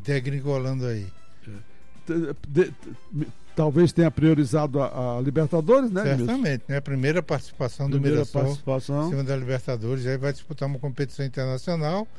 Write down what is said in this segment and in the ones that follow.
degringolando aí. Talvez tenha priorizado a Libertadores, né? Certamente, né? A primeira participação do Mirassol em cima da Libertadores, aí vai disputar uma competição internacional,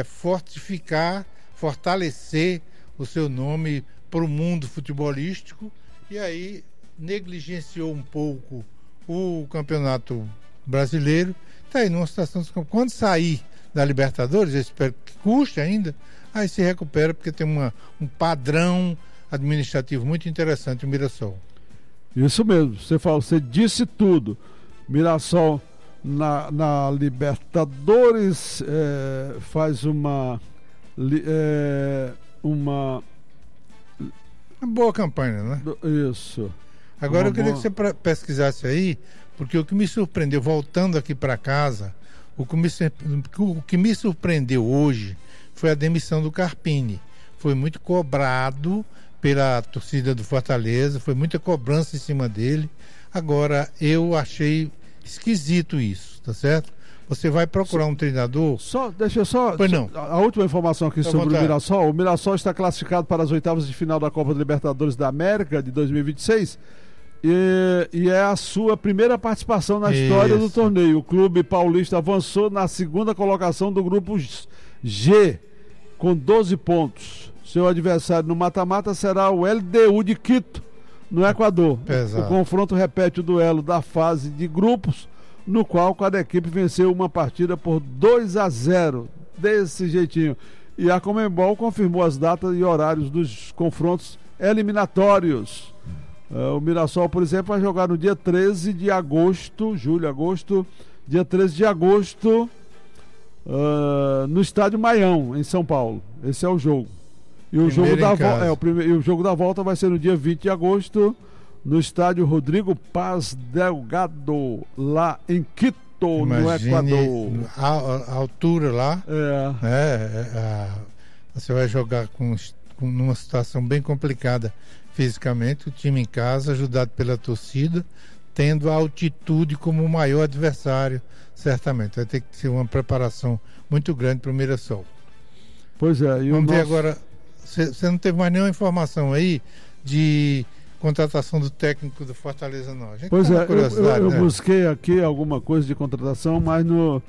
fortalecer o seu nome para o mundo futebolístico, e aí negligenciou um pouco o campeonato brasileiro. Está aí numa situação, quando sair da Libertadores, eu espero que custe ainda, aí se recupera, porque tem um padrão administrativo muito interessante o Mirassol. Isso mesmo, você disse tudo. Mirassol na Libertadores faz uma boa campanha, né? Isso. Agora eu queria que você pesquisasse aí, porque o que me surpreendeu, voltando aqui para casa, o que me surpreendeu hoje foi a demissão do Carpini. Foi muito cobrado pela torcida do Fortaleza, foi muita cobrança em cima dele. Agora, eu achei esquisito isso, tá certo? Você vai procurar um treinador... Deixa eu só... Pois não. A última informação aqui sobre o Mirassol. O Mirassol está classificado para as oitavas de final da Copa Libertadores da América de 2026 e é a sua primeira participação na história do torneio. O clube paulista avançou na segunda colocação do grupo G, com 12 pontos. Seu adversário no mata-mata será o LDU de Quito, no Equador. Exato. O confronto repete o duelo da fase de grupos, no qual cada equipe venceu uma partida por 2-0, desse jeitinho. E a Conmebol confirmou as datas e horários dos confrontos eliminatórios. O Mirassol, por exemplo, vai jogar no dia 13 de agosto, dia 13 de agosto, no estádio Maião, em São Paulo. Esse é o jogo. E o jogo da volta vai ser no dia 20 de agosto, no estádio Rodrigo Paz Delgado, lá em Quito, no Equador. A altura lá. Você vai jogar numa situação bem complicada fisicamente, o time em casa, ajudado pela torcida, tendo a altitude como o maior adversário, certamente. Vai ter que ser uma preparação muito grande para o Mirassol. Pois é. Vamos ver agora. Você não teve mais nenhuma informação aí de contratação do técnico do Fortaleza, não? Pois é, eu busquei aqui alguma coisa de contratação, mas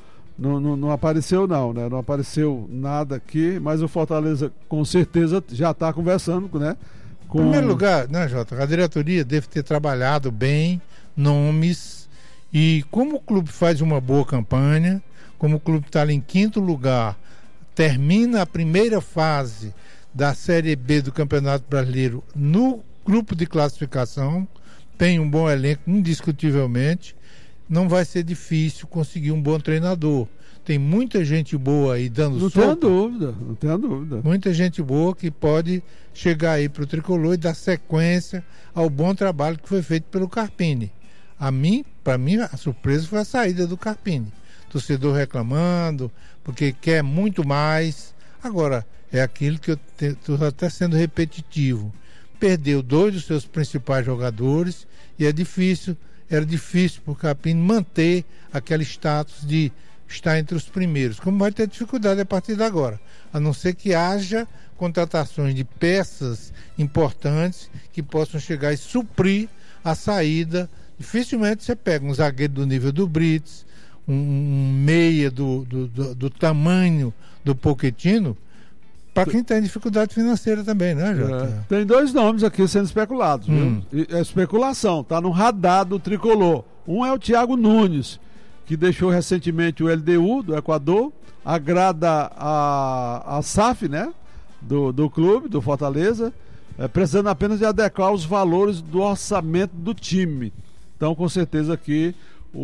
não apareceu não, né? Não apareceu nada aqui, mas o Fortaleza com certeza já está conversando, né? Em primeiro lugar, né, Jota, a diretoria deve ter trabalhado bem, nomes, e como o clube faz uma boa campanha, como o clube está ali em 5º lugar, termina a primeira fase da Série B do Campeonato Brasileiro no grupo de classificação, tem um bom elenco, indiscutivelmente, não vai ser difícil conseguir um bom treinador. Tem muita gente boa aí dando sopa. Não tenho dúvida. Muita gente boa que pode chegar aí para o Tricolor e dar sequência ao bom trabalho que foi feito pelo Carpini. Para mim, a surpresa foi a saída do Carpini. Torcedor reclamando, porque quer muito mais. Agora, é aquilo que eu estou até sendo repetitivo. Perdeu 2 dos seus principais jogadores e era difícil para o Carpini manter aquele status de estar entre os primeiros. Como vai ter dificuldade a partir de agora, a não ser que haja contratações de peças importantes que possam chegar e suprir a saída. Dificilmente você pega um zagueiro do nível do Brits, um meia do tamanho do Pochettino, para quem tem dificuldade financeira também, né, Jota? Tem 2 nomes aqui sendo especulados, viu? É especulação, tá no radar do Tricolor. Um é o Thiago Nunes, que deixou recentemente o LDU do Equador, agrada a SAF, né, do clube, do Fortaleza, precisando apenas de adequar os valores do orçamento do time. Então, com certeza aqui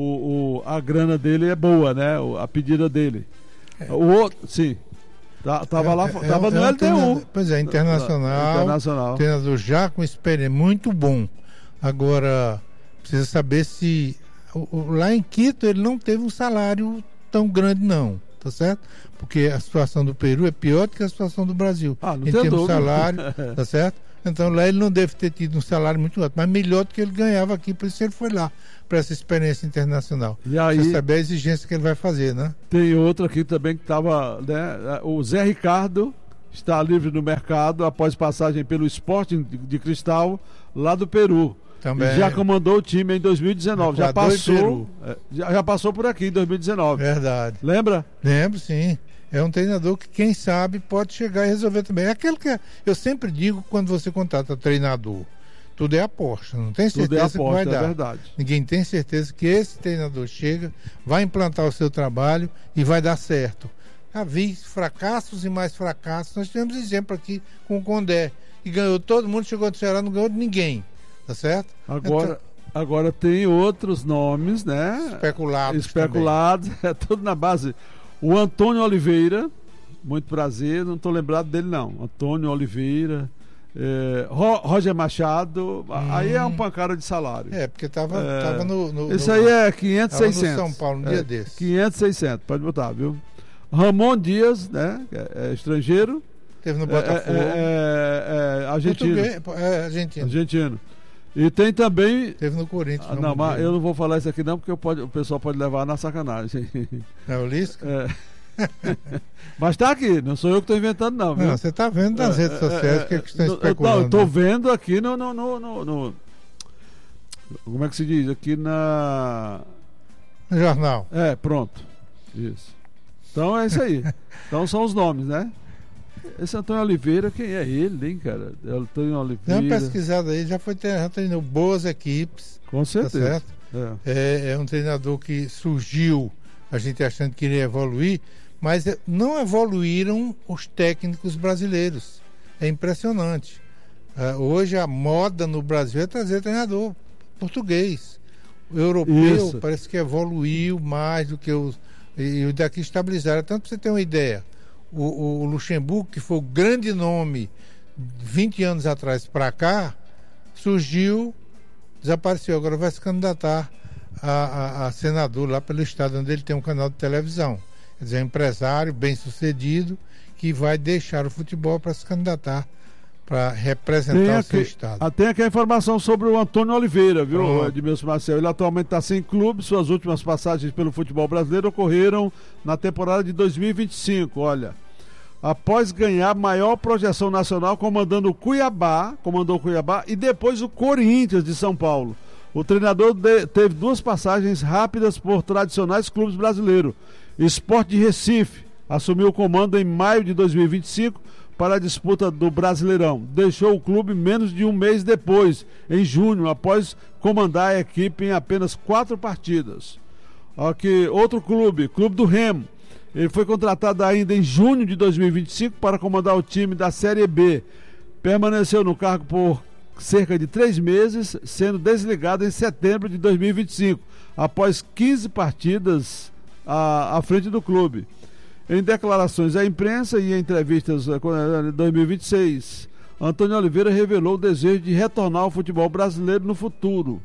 a grana dele é boa, né, a pedida dele. O outro, sim. Tava no LDU. Pois é, internacional. Treinador já com experiência, muito bom. Agora, precisa saber se lá em Quito ele não teve um salário tão grande, não, tá certo? Porque a situação do Peru é pior do que a situação do Brasil. Não tem dúvida. Salário, tá certo? Então lá ele não deve ter tido um salário muito alto, mas melhor do que ele ganhava aqui, por isso ele foi lá para essa experiência internacional. E aí, você saber a exigência que ele vai fazer, né? Tem outro aqui também que estava, né, o Zé Ricardo, está livre no mercado após passagem pelo Sporting de Cristal, lá do Peru. Também. E já comandou o time em 2019. Já passou por aqui em 2019. Verdade. Lembra? Lembro, sim. É um treinador que, quem sabe, pode chegar e resolver também. É aquilo que eu sempre digo quando você contrata treinador. Tudo é aposta, não tem certeza que vai dar. É verdade. Ninguém tem certeza que esse treinador chega, vai implantar o seu trabalho e vai dar certo. Já vi fracassos e mais fracassos. Nós tivemos exemplo aqui com o Condé, que ganhou todo mundo, chegou do Ceará, não ganhou de ninguém. Tá certo? Agora tem outros nomes, né? Especulados, é tudo na base. O Antônio Oliveira, muito prazer, não estou lembrado dele não. Antônio Oliveira, Roger Machado, aí é um pancada de salário. Porque tava no esse aí é 500, 600. No São Paulo, um dia desse. 500, 600, pode botar, viu? Ramon Dias, né? É estrangeiro. Teve no Botafogo. Argentino. Argentino. E tem também. Teve no Corinthians. Não, mas eu não vou falar isso aqui não, porque o pessoal pode levar na sacanagem. É o Lisca? Mas tá aqui, não sou eu que estou inventando, não. Viu? Não, você está vendo nas redes sociais que estão especulando. Não, eu estou vendo aqui no. Como é que se diz? Aqui no jornal. Pronto. Isso. Então é isso aí. Então são os nomes, né? Esse Antônio Oliveira, quem é ele, hein, cara? Antônio Oliveira. Dá uma pesquisada aí, já treinou boas equipes. Com certeza. Tá certo? É um treinador que surgiu, a gente achando que iria evoluir, mas não evoluíram os técnicos brasileiros. É impressionante. Hoje a moda no Brasil é trazer treinador português. O europeu parece que evoluiu mais do que e o daqui estabilizaram. Tanto para você ter uma ideia, o Luxemburgo, que foi o grande nome 20 anos atrás para cá, surgiu, desapareceu, agora vai se candidatar a senador lá pelo estado onde ele tem um canal de televisão. Quer dizer, é um empresário bem sucedido que vai deixar o futebol para se candidatar para representar o seu estado. Tem aqui a informação sobre o Antônio Oliveira, viu, Edmilson Marcel? Ele atualmente está sem clube, suas últimas passagens pelo futebol brasileiro ocorreram na temporada de 2025, olha. Após ganhar maior projeção nacional, comandou o Cuiabá e depois o Corinthians de São Paulo. O treinador teve duas passagens rápidas por tradicionais clubes brasileiros. Sport de Recife assumiu o comando em maio de 2025 para a disputa do Brasileirão. Deixou o clube menos de um mês depois, em junho, após comandar a equipe em apenas 4 partidas. Aqui, outro clube do Remo. Ele foi contratado ainda em junho de 2025 para comandar o time da Série B. Permaneceu no cargo por cerca de 3 meses, sendo desligado em setembro de 2025, após 15 partidas à frente do clube. Em declarações à imprensa e em entrevistas em 2026, Antônio Oliveira revelou o desejo de retornar ao futebol brasileiro no futuro.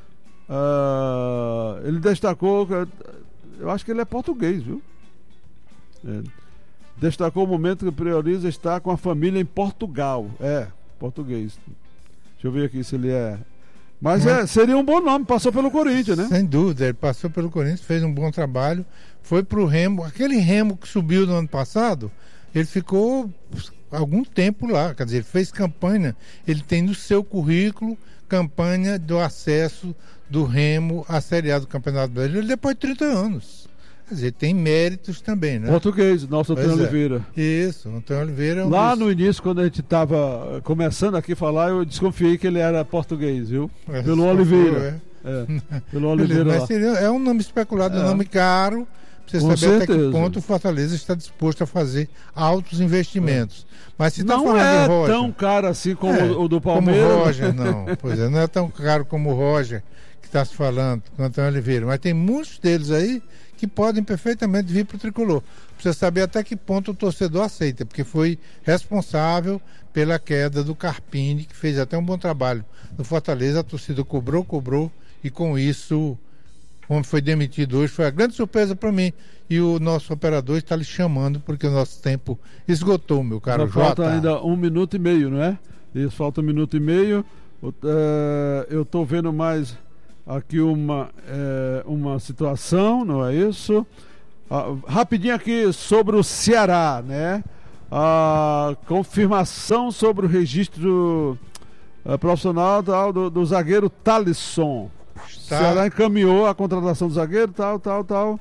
Ele destacou, eu acho que ele é português, viu? Destacou o momento que prioriza estar com a família em Portugal. Português. Deixa eu ver aqui se ele é. Mas seria um bom nome, passou pelo Corinthians, né? Sem dúvida, ele passou pelo Corinthians, fez um bom trabalho, foi pro Remo, aquele Remo que subiu no ano passado, ele ficou algum tempo lá, quer dizer, ele fez campanha, ele tem no seu currículo campanha do acesso do Remo à Série A do Campeonato Brasileiro depois de 30 anos. Quer dizer, tem méritos também, né? Português, nosso Antônio Oliveira. Isso, Antônio Oliveira. Lá no início, quando a gente estava começando aqui a falar, eu desconfiei que ele era português, viu? Pelo Oliveira. Pelo Oliveira lá. Mas é um nome especulado, um nome caro, para você saber até que ponto o Fortaleza está disposto a fazer altos investimentos. Mas se está falando de Roger, tão caro assim como o do Palmeiras. Como o Roger, não. Pois é, não é tão caro como o Roger que está se falando, com o Antônio Oliveira. Mas tem muitos deles aí que podem perfeitamente vir para o Tricolor. Precisa saber até que ponto o torcedor aceita, porque foi responsável pela queda do Carpini, que fez até um bom trabalho no Fortaleza. A torcida cobrou, e com isso, como foi demitido hoje, foi a grande surpresa para mim. E o nosso operador está lhe chamando, porque o nosso tempo esgotou, meu caro Jota. Falta ainda 1 minuto e meio, não é? Isso, falta 1 minuto e meio. Eu estou vendo mais aqui uma situação, não é isso? Rapidinho aqui sobre o Ceará, né? a confirmação sobre o registro profissional do zagueiro Thalisson. O Ceará encaminhou a contratação do zagueiro, tal.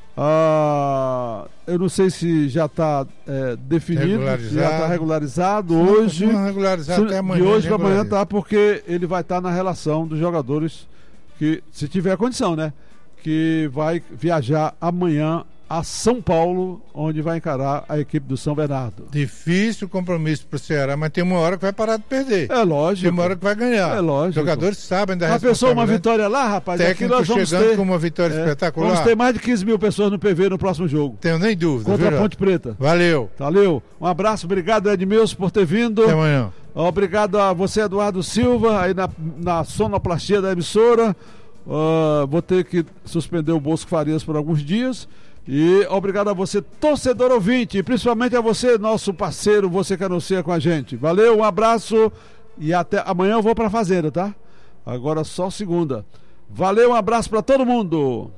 Eu não sei se já está definido, já está regularizado. Hoje, regularizado até amanhã, de hoje para amanhã tá, porque ele vai estar na relação dos jogadores que, se tiver condição, né? Que vai viajar amanhã a São Paulo, onde vai encarar a equipe do São Bernardo. Difícil compromisso para o Ceará, mas tem uma hora que vai parar de perder. É lógico. Tem uma hora que vai ganhar. É lógico. Os jogadores sabem da responsabilidade. A pessoa, uma vitória lá, rapaz, técnico aqui nós vamos chegando ter, com uma vitória espetacular. Vamos ter mais de 15 mil pessoas no PV no próximo jogo. Tenho nem dúvida. Contra a Ponte Preta. Valeu. Valeu. Um abraço, obrigado, Edmilson, por ter vindo. Até amanhã. Obrigado a você, Eduardo Silva, aí na sonoplastia da emissora. Vou ter que suspender o Bosco Farias por alguns dias. E obrigado a você, torcedor ouvinte, e principalmente a você, nosso parceiro, você que anuncia com a gente. Valeu, um abraço e até amanhã eu vou pra fazenda, tá? Agora só segunda. Valeu, um abraço pra todo mundo.